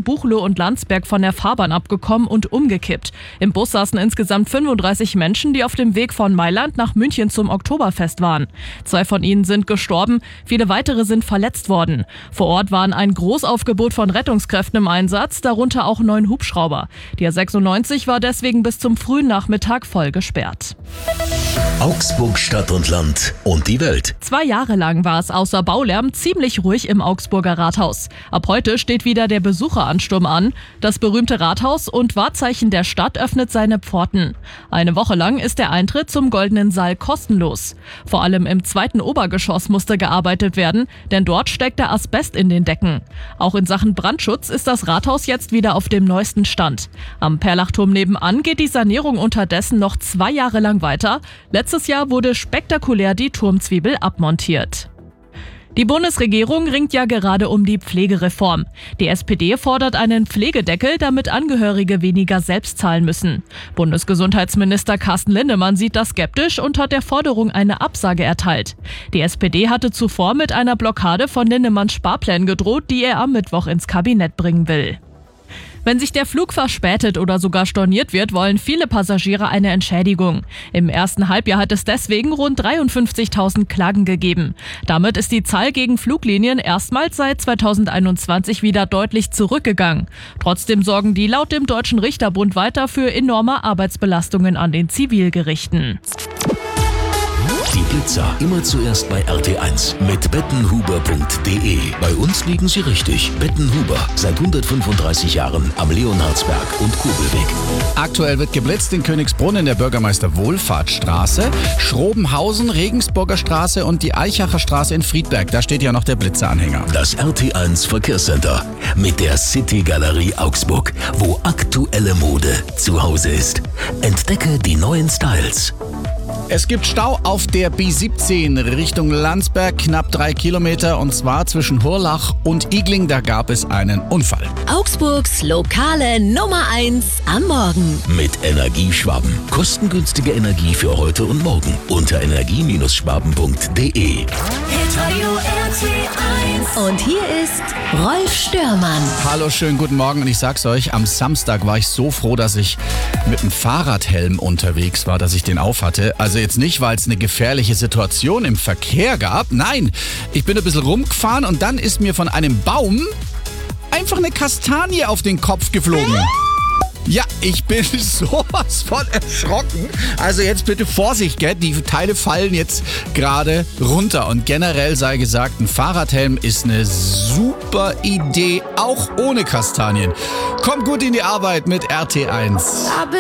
Buchloe und Landsberg von der Fahrbahn abgekommen und umgekippt. Im Bus saßen insgesamt 35 Menschen, die auf dem Weg von Mailand nach München zum Oktoberfest waren. 2 von ihnen sind gestorben, viele weitere sind verletzt worden. Vor Ort waren ein Großaufgebot von Rettungskräften im Einsatz, darunter auch 9 Hubschrauber. Die A96 war deswegen bis zum frühen Nachmittag voll gesperrt. Augsburg Stadt und Land und die Welt. 2 Jahre lang war es außer Baulärm ziemlich ruhig im Augsburger Rathaus. Ab heute steht wieder der Besucheransturm an. Das berühmte Rathaus und Wahrzeichen der Stadt öffnet seine Pforten. Eine Woche lang ist der Eintritt zum Goldenen Saal kostenlos. Vor allem im 2. Obergeschoss musste gearbeitet werden, denn dort steckte Asbest in den Decken. Auch in Sachen Brandschutz ist das Rathaus jetzt wieder auf dem neuesten Stand. Am Perlachturm nebenan geht die Sanierung unterdessen noch 2 Jahre lang weiter. Letztes Jahr wurde spektakulär die Turmzwiebel abmontiert. Die Bundesregierung ringt ja gerade um die Pflegereform. Die SPD fordert einen Pflegedeckel, damit Angehörige weniger selbst zahlen müssen. Bundesgesundheitsminister Carsten Linnemann sieht das skeptisch und hat der Forderung eine Absage erteilt. Die SPD hatte zuvor mit einer Blockade von Linnemanns Sparplänen gedroht, die er am Mittwoch ins Kabinett bringen will. Wenn sich der Flug verspätet oder sogar storniert wird, wollen viele Passagiere eine Entschädigung. Im ersten Halbjahr hat es deswegen rund 53.000 Klagen gegeben. Damit ist die Zahl gegen Fluglinien erstmals seit 2021 wieder deutlich zurückgegangen. Trotzdem sorgen die laut dem Deutschen Richterbund weiter für enorme Arbeitsbelastungen an den Zivilgerichten. Die Blitzer immer zuerst bei RT1 mit bettenhuber.de. Bei uns liegen sie richtig. Bettenhuber, seit 135 Jahren am Leonhardsberg und Kobelweg. Aktuell wird geblitzt in Königsbrunn in der Bürgermeister-Wohlfahrtsstraße, Schrobenhausen, Regensburger Straße und die Eichacher Straße in Friedberg. Da steht ja noch der Blitzeranhänger. Das RT1 Verkehrscenter mit der City Galerie Augsburg, wo aktuelle Mode zu Hause ist. Entdecke die neuen Styles. Es gibt Stau auf der B17 Richtung Landsberg, knapp 3 Kilometer, und zwar zwischen Hurlach und Igling. Da gab es einen Unfall. Augsburgs lokale Nummer 1 am Morgen. Mit Energieschwaben. Kostengünstige Energie für heute und morgen unter energie-schwaben.de. Und hier ist Rolf Störmann. Hallo, schönen guten Morgen, und ich sag's euch, am Samstag war ich so froh, dass ich mit einem Fahrradhelm unterwegs war, dass ich den auf hatte. Also jetzt nicht, weil es eine gefährliche Situation im Verkehr gab. Nein, ich bin ein bisschen rumgefahren und dann ist mir von einem Baum einfach eine Kastanie auf den Kopf geflogen. Ja, ich bin sowas von erschrocken. Also jetzt bitte Vorsicht, gell? Die Teile fallen jetzt gerade runter. Und generell sei gesagt, ein Fahrradhelm ist eine super Idee, auch ohne Kastanien. Kommt gut in die Arbeit mit RT1.